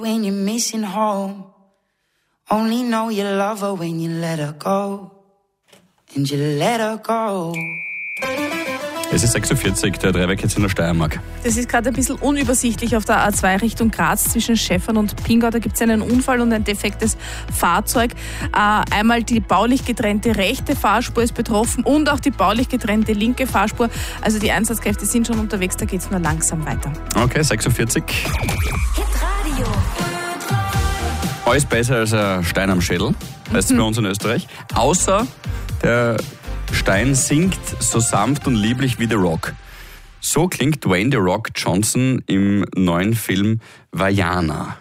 When you're missing home, only know you love her when you let her go. And you let her go. Es ist 6.40 Uhr, der Dreiweg jetzt in der Steiermark. Das ist gerade ein bisschen unübersichtlich auf der A2 Richtung Graz zwischen Schäffern und Pingau. Da gibt es einen Unfall und ein defektes Fahrzeug. Einmal die baulich getrennte rechte Fahrspur ist betroffen und auch die baulich getrennte linke Fahrspur. Also die Einsatzkräfte sind schon unterwegs, da geht es nur langsam weiter. Okay, 6.40 Uhr. Alles besser als ein Stein am Schädel, heißt es bei uns in Österreich. Außer der Stein singt so sanft und lieblich wie The Rock. So klingt Dwayne The Rock Johnson im neuen Film Vaiana.